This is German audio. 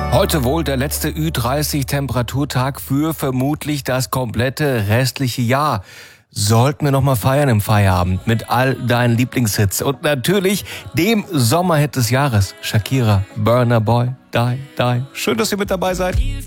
Heute wohl der letzte Ü30-Temperaturtag für vermutlich das komplette restliche Jahr. Sollten wir noch mal feiern im Feierabend mit all deinen Lieblingshits und natürlich dem Sommerhit des Jahres, Shakira, Burna Boy, Die, Die. Schön, dass ihr mit dabei seid.